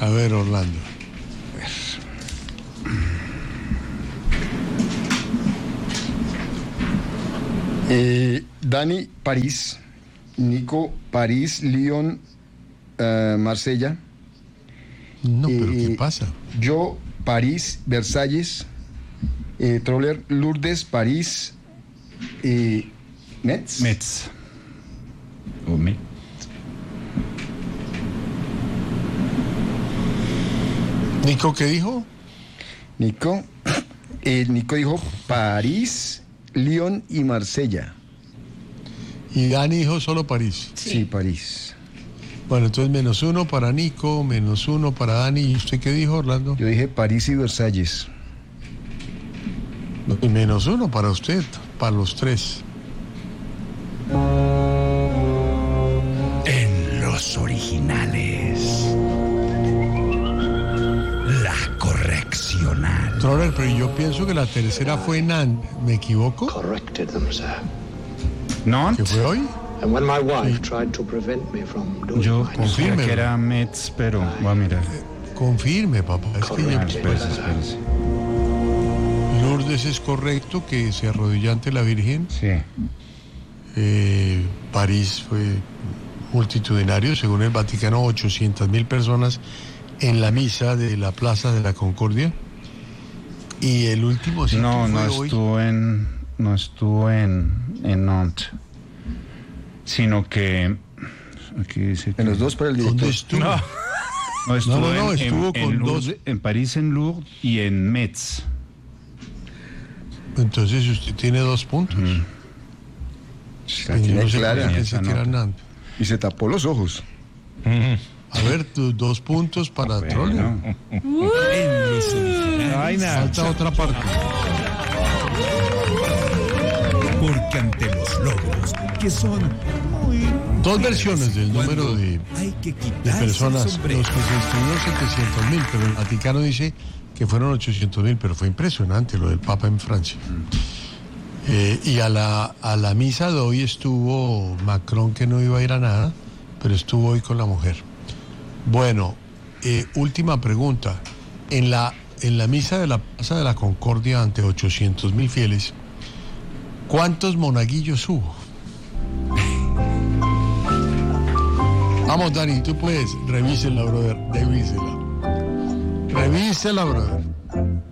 A ver, Orlando. Dani, París. Nico, París, Lyon, Marsella. No, pero ¿qué pasa? Yo, París, Versalles. Troller, Lourdes, París. Metz. Metz. O Metz. ¿Nico qué dijo? Nico dijo París, Lyon y Marsella. Y Dani dijo solo París. Sí, París. Bueno, entonces -1 para Nico, -1 para Dani. ¿Y usted qué dijo, Orlando? Yo dije París y Versalles. Y -1 para usted, para los tres. En los originales. La correccional. Troller, pero yo pienso que la tercera fue Nantes. ¿Me equivoco? Corrected them, sir. ¿Que fue hoy? And when my wife tried to prevent me from doing Yo my pensé Confirme. que era Metz, pero voy a mirar. Confirme, papá. Es que ya... Espérese. Lourdes es correcto, que se arrodilló ante la Virgen. Sí. París fue multitudinario, según el Vaticano, 800.000 personas en la misa de la Plaza de la Concordia. Y el último sitio No fue estuvo en Nantes, sino que aquí dice que En los dos para el director. ¿Dónde estuvo? no estuvo estuvo en con Lourdes, dos. en París, en Lourdes y en Metz. Entonces usted tiene 2 puntos. La Yo tiene no sé por qué clara. pensé que era Nantes. Y se tapó los ojos. A ver, 2 puntos para Troller. Falta otra parte. Porque ante los logros, que son muy... 2 versiones del número Cuando de hay que quitarse personas. el Los que sombrero. se inscribieron 700.000, pero el Vaticano dice que fueron 800.000, pero fue impresionante lo del Papa en Francia. Y a la misa de hoy estuvo Macron, que no iba a ir a nada, pero estuvo hoy con la mujer. Bueno, última pregunta. En la misa de la Plaza de la Concordia ante 800.000 fieles, ¿cuántos monaguillos hubo? Vamos, Dani, tú puedes. Revísela, brother. Revísela, brother.